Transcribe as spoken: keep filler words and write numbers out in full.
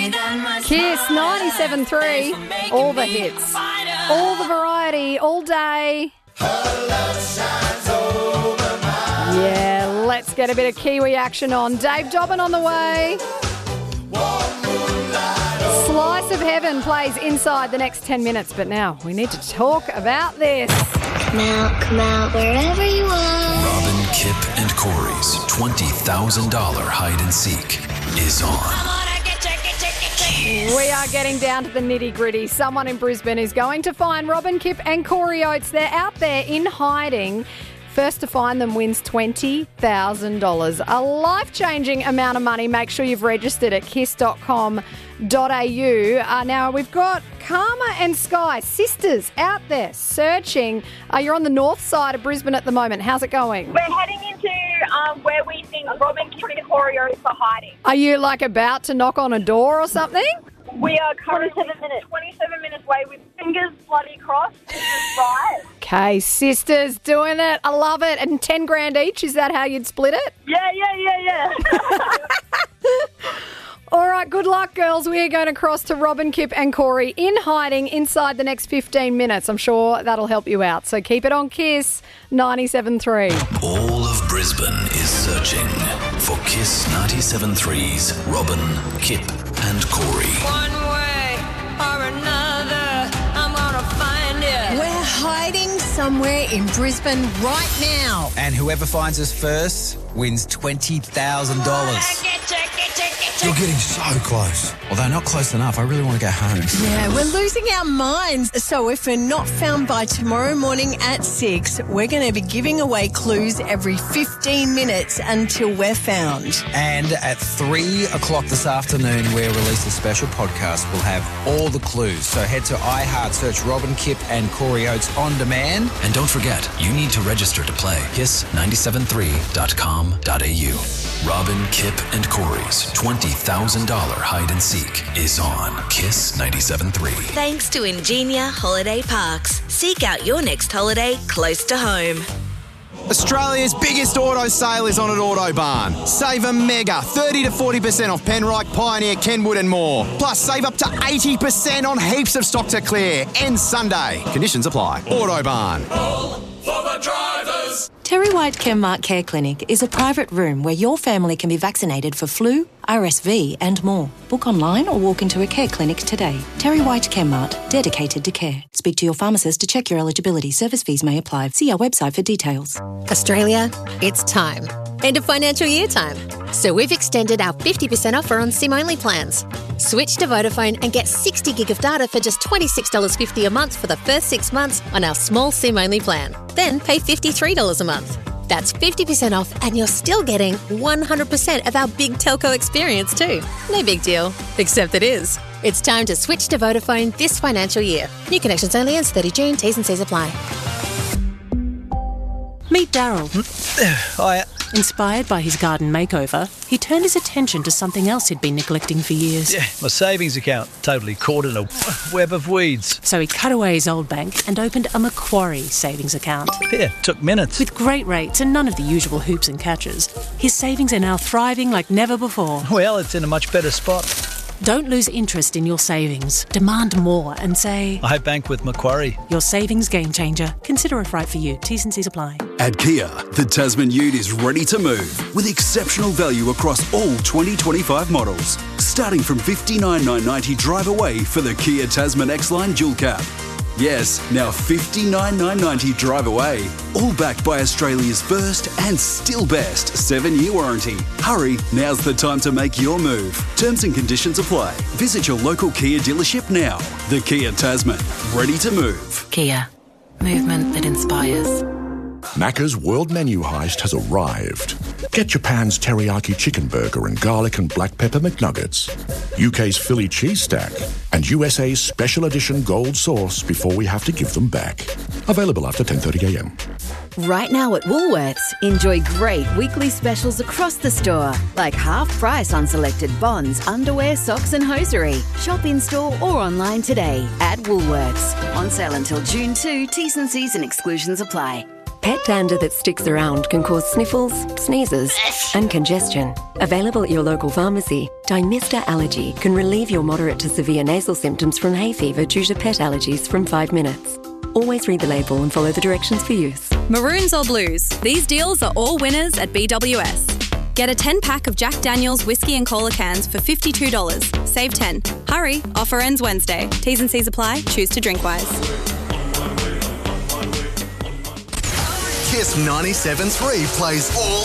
Kiss ninety-seven three, all the hits, all the variety, all day. Yeah, let's get a bit of Kiwi action on. Dave Dobbin on the way. Slice of Heaven plays inside the next ten minutes, but now we need to talk about this. Come out, come out, wherever you are. Robin, Kip and Corey's twenty thousand dollars hide and seek is on. We are getting down to the nitty-gritty. Someone in Brisbane is going to find Robin, Kip and Corey Oates. They're out there in hiding. First to find them wins twenty thousand dollars. A life-changing amount of money. Make sure you've registered at kiss dot com dot a u. Uh, now, we've got Karma and Sky, sisters, out there searching. Uh, you're on the north side of Brisbane at the moment. How's it going? We're heading into um, where we think Robin, Kip and Corey are hiding. Are you, like, about to knock on a door or something? We are currently twenty-seven minutes. twenty-seven minutes away with fingers bloody crossed. This is right. Okay, sisters doing it. I love it. And ten grand each, is that how you'd split it? Yeah, yeah, yeah, yeah. All right, good luck, girls. We are going to cross to Robin, Kip and Corey in hiding inside the next fifteen minutes. I'm sure that'll help you out. So keep it on Kiss ninety-seven three. All of Brisbane is searching for Kiss ninety-seven three's Robin, Kip and Corey. One way or another, I'm gonna find it. We're hiding somewhere in Brisbane right now. And whoever finds us first wins twenty thousand dollars. You're getting so close. Although not close enough, I really want to go home. Yeah, we're losing our minds. So if we're not found by tomorrow morning at six, we're going to be giving away clues every fifteen minutes until we're found. And at three o'clock this afternoon, we'll release a special podcast. We'll have all the clues. So head to iHeart, search Robin, Kip and Corey Oates on demand. And don't forget, you need to register to play. kiss nine seven three dot com dot a u. Robin, Kip and Corey's twenty thousand dollars hide and seek is on Kiss ninety-seven three. Thanks to Ingenia Holiday Parks. Seek out your next holiday close to home. Australia's biggest auto sale is on at Autobarn. Save a mega thirty to forty percent off Penrite, Pioneer, Kenwood and more. Plus save up to eighty percent on heaps of stock to clear. Ends Sunday. Conditions apply. Autobarn. All for the drivers. Terry White Chemmart Care Clinic is a private room where your family can be vaccinated for flu, R S V and more. Book online or walk into a care clinic today. Terry White Chemmart, dedicated to care. Speak to your pharmacist to check your eligibility. Service fees may apply. See our website for details. Australia, it's time. End of financial year time. So we've extended our fifty percent offer on SIM-only plans. Switch to Vodafone and get sixty gig of data for just twenty-six dollars fifty a month for the first six months on our small SIM-only plan. Then pay fifty-three dollars a month. That's fifty percent off and you're still getting one hundred percent of our big telco experience too. No big deal, except it is. It's time to switch to Vodafone this financial year. New connections only ends thirtieth of June. T's and C's apply. Meet Daryl. Hi. Inspired by his garden makeover, he turned his attention to something else he'd been neglecting for years. Yeah, my savings account, totally caught in a web of weeds. So he cut away his old bank and opened a Macquarie savings account. Yeah, took minutes. With great rates and none of the usual hoops and catches, his savings are now thriving like never before. Well, it's in a much better spot. Don't lose interest in your savings. Demand more and say, I bank with Macquarie. Your savings game changer. Consider if right for you. T's and C's apply. At Kia, the Tasman Ute is ready to move with exceptional value across all twenty twenty-five models. Starting from fifty-nine thousand nine hundred ninety drive away for the Kia Tasman X-Line Dual Cab. Yes, now fifty-nine thousand nine hundred ninety drive away. All backed by Australia's first and still best seven-year warranty. Hurry, now's the time to make your move. Terms and conditions apply. Visit your local Kia dealership now. The Kia Tasman, ready to move. Kia, movement that inspires. Macca's World Menu Heist has arrived. Get Japan's teriyaki chicken burger and garlic and black pepper McNuggets, U K's Philly cheese stack, and U S A's special edition gold sauce before we have to give them back. Available after ten thirty a m. Right now at Woolworths, enjoy great weekly specials across the store, like half price on selected bonds, underwear, socks and hosiery. Shop in-store or online today at Woolworths. On sale until June second, T's and C's and exclusions apply. Pet dander that sticks around can cause sniffles, sneezes, and congestion. Available at your local pharmacy, Dymista Allergy can relieve your moderate to severe nasal symptoms from hay fever due to pet allergies from five minutes. Always read the label and follow the directions for use. Maroons or blues, these deals are all winners at B W S. Get a ten pack of Jack Daniel's whiskey and cola cans for fifty-two dollars. Save ten. Hurry, offer ends Wednesday. T's and C's apply. Choose to drink wise. Kiss ninety-seven point three plays all